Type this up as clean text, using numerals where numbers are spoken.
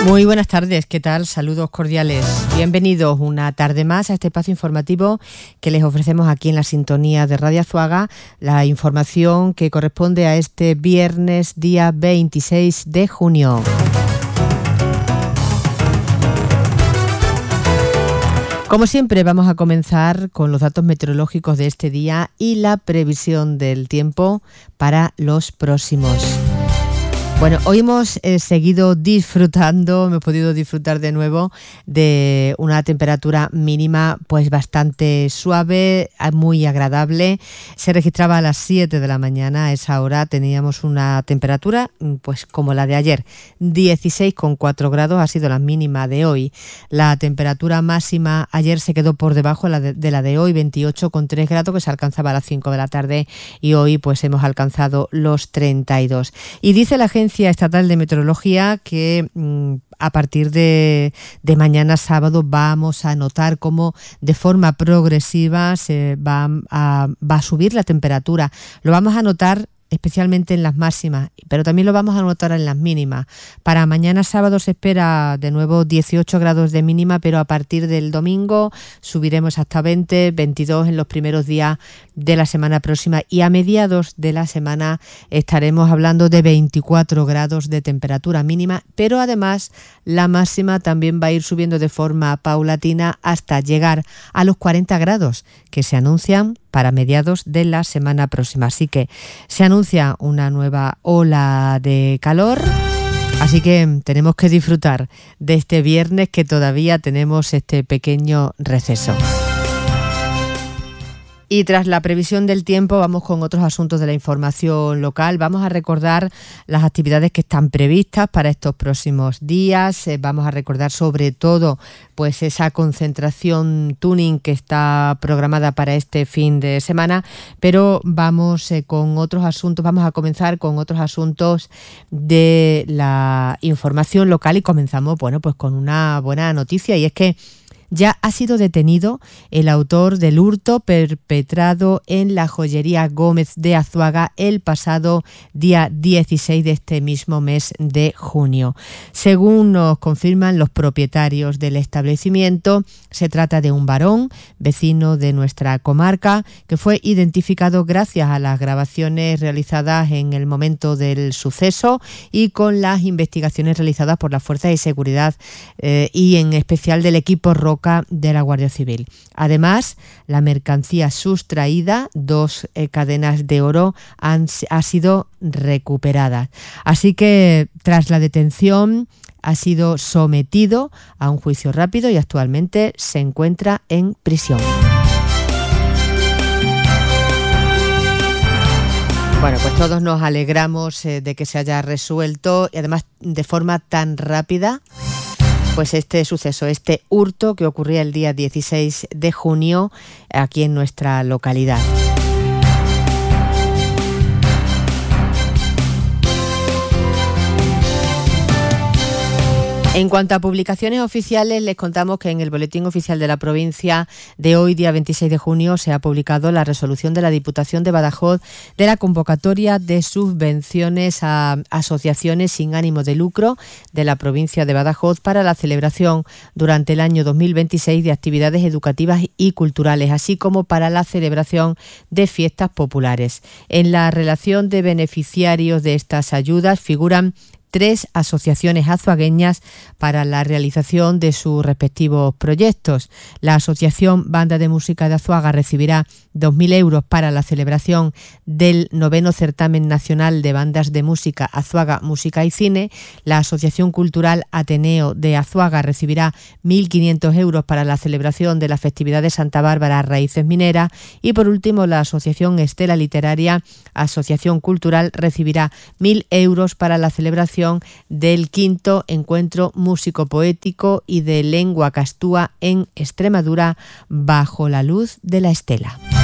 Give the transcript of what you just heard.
Muy buenas tardes, ¿qué tal? Saludos cordiales. Bienvenidos una tarde más a este espacio informativo que les ofrecemos aquí en la sintonía de Radio Azuaga, la información que corresponde a este viernes día 26 de junio. Como siempre, vamos a comenzar con los datos meteorológicos de este día y la previsión del tiempo para los próximos. Bueno, hoy hemos seguido disfrutando, hemos podido disfrutar de nuevo de una temperatura mínima pues bastante suave, muy agradable. Se registraba a las 7 de la mañana, a esa hora teníamos una temperatura pues como la de ayer, 16,4 grados ha sido la mínima de hoy. La temperatura máxima ayer se quedó por debajo de la de hoy, 28,3 grados que se alcanzaba a las 5 de la tarde y hoy pues hemos alcanzado los 32. Y dice la Agencia Estatal de Meteorología que a partir de mañana sábado vamos a notar cómo de forma progresiva se va a subir la temperatura. Lo vamos a notar especialmente en las máximas, pero también lo vamos a notar en las mínimas. Para mañana sábado se espera de nuevo 18 grados de mínima, pero a partir del domingo subiremos hasta 20, 22 en los primeros días de la semana próxima y a mediados de la semana estaremos hablando de 24 grados de temperatura mínima, pero además la máxima también va a ir subiendo de forma paulatina hasta llegar a los 40 grados que se anuncian para mediados de la semana próxima. Así que se anuncia una nueva ola de calor, así que tenemos que disfrutar de este viernes que todavía tenemos este pequeño receso. Y tras la previsión del tiempo vamos con otros asuntos de la información local. Vamos a recordar las actividades que están previstas para estos próximos días. Vamos a recordar sobre todo pues esa concentración tuning que está programada para este fin de semana. Pero vamos con otros asuntos. Vamos a comenzar con otros asuntos de la información local y comenzamos pues con una buena noticia, y es que ya ha sido detenido el autor del hurto perpetrado en la joyería Gómez de Azuaga el pasado día 16 de este mismo mes de junio. Según nos confirman los propietarios del establecimiento, se trata de un varón, vecino de nuestra comarca, que fue identificado gracias a las grabaciones realizadas en el momento del suceso y con las investigaciones realizadas por las fuerzas de seguridad y en especial del equipo Roca de la Guardia Civil. Además, la mercancía sustraída, 2 cadenas de oro, ha sido recuperada. Así que, tras la detención, ha sido sometido a un juicio rápido y actualmente se encuentra en prisión. Bueno, pues todos nos alegramos de que se haya resuelto y además de forma tan rápida pues este suceso, este hurto que ocurría el día 16 de junio aquí en nuestra localidad. En cuanto a publicaciones oficiales, les contamos que en el Boletín Oficial de la Provincia de hoy, día 26 de junio, se ha publicado la resolución de la Diputación de Badajoz de la convocatoria de subvenciones a asociaciones sin ánimo de lucro de la provincia de Badajoz para la celebración durante el año 2026 de actividades educativas y culturales, así como para la celebración de fiestas populares. En la relación de beneficiarios de estas ayudas figuran 3 asociaciones azuagueñas para la realización de sus respectivos proyectos. La Asociación Banda de Música de Azuaga recibirá 2.000 euros para la celebración del 9º Certamen Nacional de Bandas de Música Azuaga Música y Cine. La Asociación Cultural Ateneo de Azuaga recibirá 1.500 euros para la celebración de la festividad de Santa Bárbara Raíces Mineras. Y por último, la Asociación Estela Literaria, Asociación Cultural, recibirá 1.000 euros para la celebración del 5º Encuentro Músico Poético y de Lengua Castúa en Extremadura bajo la luz de la estela.